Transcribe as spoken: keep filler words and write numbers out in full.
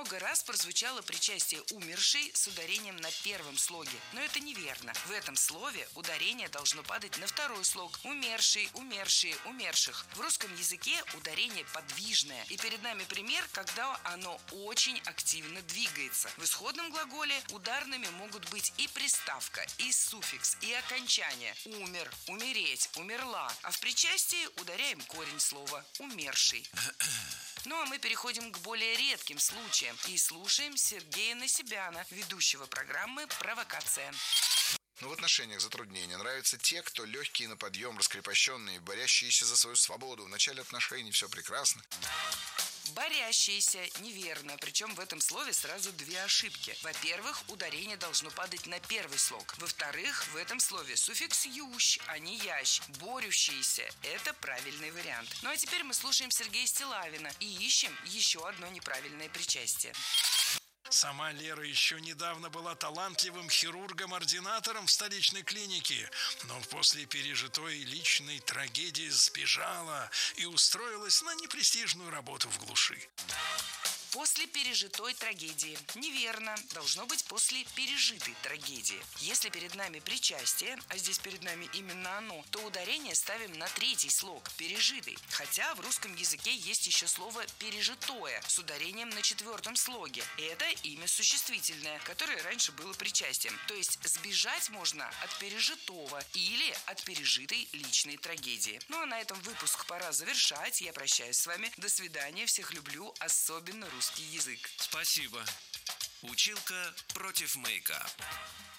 Много раз прозвучало причастие умершей с ударением на первом слоге. Но это неверно. В этом слове ударение должно падать на второй слог. Умерший, умершие, умерших. В русском языке ударение подвижное. И перед нами пример, когда оно очень активно двигается. В исходном глаголе ударными могут быть и приставка, и суффикс, и окончание. Умер, умереть, умерла. А в причастии ударяем корень слова умерший. Ну а мы переходим к более редким случаям и слушаем Сергея Насибяна, ведущего программы «Провокация». Но в отношениях затруднения нравятся те, кто легкие на подъем, раскрепощенные, борящиеся за свою свободу. В начале отношений все прекрасно. Борящиеся неверно, причем в этом слове сразу две ошибки. Во-первых, ударение должно падать на первый слог. Во-вторых, в этом слове суффикс «ющ», а не «ящ». Борющиеся – это правильный вариант. Ну а теперь мы слушаем Сергея Стилавина и ищем еще одно неправильное причастие. Сама Лера еще недавно была талантливым хирургом-ординатором в столичной клинике, но после пережитой личной трагедии сбежала и устроилась на непрестижную работу в глуши. После пережитой трагедии. Неверно. Должно быть после пережитой трагедии. Если перед нами причастие, а здесь перед нами именно оно, то ударение ставим на третий слог – пережитый. Хотя в русском языке есть еще слово «пережитое» с ударением на четвертом слоге. Это имя существительное, которое раньше было причастием. То есть сбежать можно от пережитого или от пережитой личной трагедии. Ну а на этом выпуск пора завершать. Я прощаюсь с вами. До свидания. Всех люблю, особенно русский язык. Спасибо. Училка против мейка.